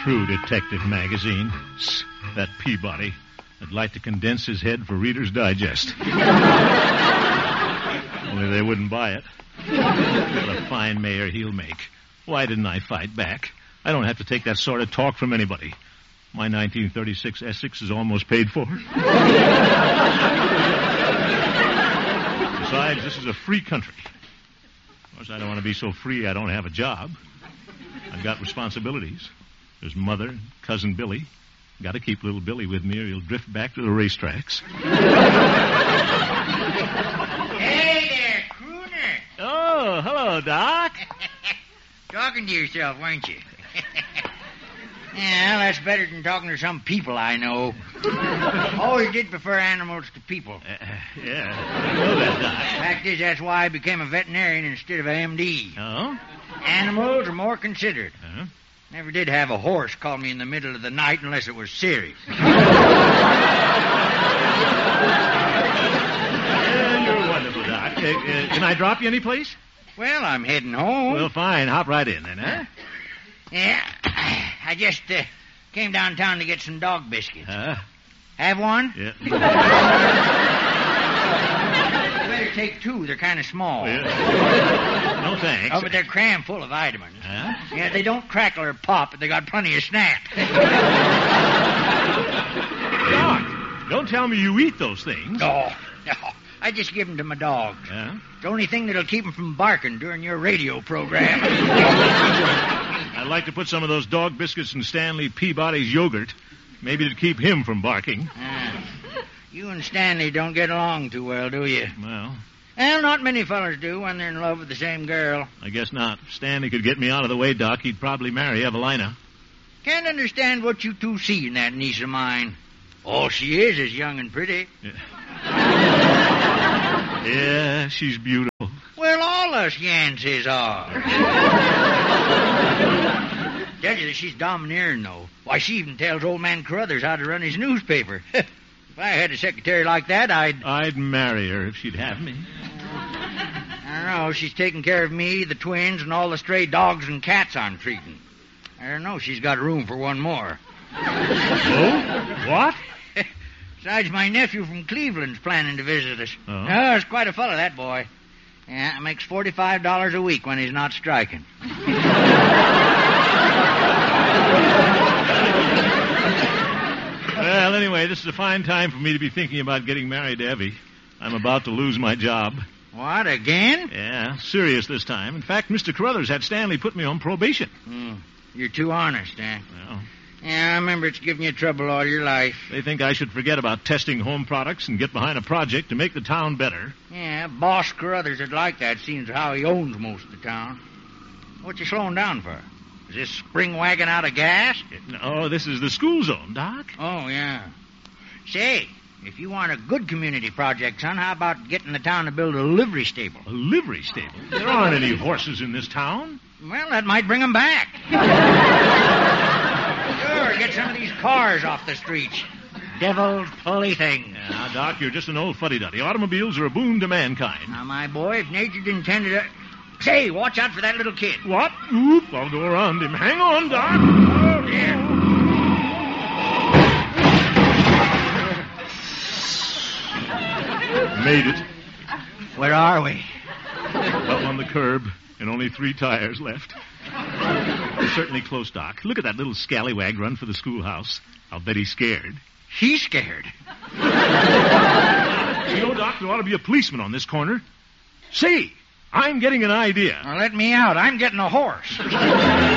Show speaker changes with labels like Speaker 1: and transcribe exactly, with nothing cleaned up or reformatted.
Speaker 1: True Detective magazine. That Peabody. I'd like to condense his head for Reader's Digest. Only they wouldn't buy it. What a fine mayor he'll make. Why didn't I fight back? I don't have to take that sort of talk from anybody. My nineteen thirty-six Essex is almost paid for. Besides, this is a free country. Of course, I don't want to be so free I don't have a job. I've got responsibilities. There's Mother, Cousin Billy. Got to keep little Billy with me or he'll drift back to the racetracks.
Speaker 2: Hey there, Crooner.
Speaker 1: Oh, hello, Doc.
Speaker 2: Talking to yourself, weren't you? Yeah, that's better than talking to some people I know. Always did prefer animals to people.
Speaker 1: Uh, yeah, I know that, Doc.
Speaker 2: Fact is, that's why I became a veterinarian instead of a M D.
Speaker 1: Oh?
Speaker 2: Animals are more considerate.
Speaker 1: Uh-huh.
Speaker 2: Never did have a horse call me in the middle of the night unless it was serious.
Speaker 1: Yeah, you're wonderful, Doc. Uh, uh, can I drop you any place?
Speaker 2: Well, I'm heading home.
Speaker 1: Well, fine. Hop right in, then, huh?
Speaker 2: Yeah. I just uh, came downtown to get some dog biscuits.
Speaker 1: Huh?
Speaker 2: Have one?
Speaker 1: Yeah.
Speaker 2: You better take two. They're kind of small.
Speaker 1: Yeah. No, thanks.
Speaker 2: Oh, but they're crammed full of vitamins.
Speaker 1: Huh?
Speaker 2: Yeah, they don't crackle or pop, but they got plenty of snap.
Speaker 1: Doc, don't tell me you eat those things.
Speaker 2: No, no. I just give them to my dogs.
Speaker 1: Huh?
Speaker 2: It's the only thing that'll keep them from barking during your radio program.
Speaker 1: I'd like to put some of those dog biscuits in Stanley Peabody's yogurt. Maybe to keep him from barking.
Speaker 2: Uh, you and Stanley don't get along too well, do you?
Speaker 1: Well...
Speaker 2: Well, not many fellas do when they're in love with the same girl.
Speaker 1: I guess not. If Stanley could get me out of the way, Doc, he'd probably marry Evelina.
Speaker 2: Can't understand what you two see in that niece of mine. All she is is young and pretty.
Speaker 1: Yeah, yeah, she's beautiful.
Speaker 2: Well, all us Yanceys are. Tell you that she's domineering, though. Why, she even tells old man Carruthers how to run his newspaper. If I had a secretary like that, I'd...
Speaker 1: I'd marry her if she'd have me.
Speaker 2: I don't know. She's taking care of me, the twins, and all the stray dogs and cats I'm treating. I don't know. She's got room for one more.
Speaker 1: Oh? What?
Speaker 2: Besides, my nephew from Cleveland's planning to visit us.
Speaker 1: Oh?
Speaker 2: Oh, he's quite a fellow, that boy. Yeah, makes forty-five dollars a week when he's not striking.
Speaker 1: Well, anyway, this is a fine time for me to be thinking about getting married to Evie. I'm about to lose my job.
Speaker 2: What, again?
Speaker 1: Yeah, serious this time. In fact, Mister Carruthers had Stanley put me on probation.
Speaker 2: Mm, you're too honest, eh?
Speaker 1: Well,
Speaker 2: yeah, I remember it's given you trouble all your life.
Speaker 1: they think I should forget about testing home products and get behind a project to make the town better.
Speaker 2: Yeah, Boss Carruthers would like that, seeing as how he owns most of the town. What you slowing down for? Is this spring wagon out of gas?
Speaker 1: No, this is the school zone, Doc.
Speaker 2: Oh, yeah. Say, if you want a good community project, son, how about getting the town to build a livery stable?
Speaker 1: A livery stable? There aren't any horses in this town.
Speaker 2: Well, that might bring them back. Sure, get some of these cars off the streets. Devil's plaything.
Speaker 1: Yeah, now, Doc, you're just an old fuddy-duddy. Automobiles are a boon to mankind.
Speaker 2: Now, my boy, if nature'd intended it... Say, watch out for that little kid.
Speaker 1: What? Oop, I'll go around him. Hang on, Doc.
Speaker 2: Oh, dear.
Speaker 1: Made it.
Speaker 2: Where are we?
Speaker 1: Up on the curb, and only three tires left. We're certainly close, Doc. Look at that little scallywag run for the schoolhouse. I'll bet he's scared.
Speaker 2: He's scared.
Speaker 1: You know, Doc, there ought to be a policeman on this corner. Say, I'm getting an idea.
Speaker 2: Now, let me out. I'm getting a horse.